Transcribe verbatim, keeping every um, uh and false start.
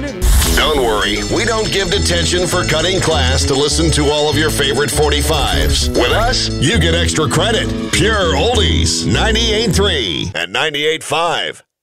Newton. Don't worry, we don't give detention for cutting class to listen to all of your favorite forty-fives. With us, you get extra credit. Pure Oldies, ninety-eight point three and ninety-eight point five.